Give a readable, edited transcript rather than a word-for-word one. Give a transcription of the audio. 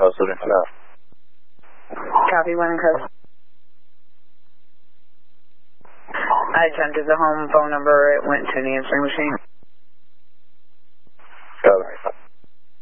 posted for now. Copy, 1 and code. I attempted the home phone number. It went to the answering machine.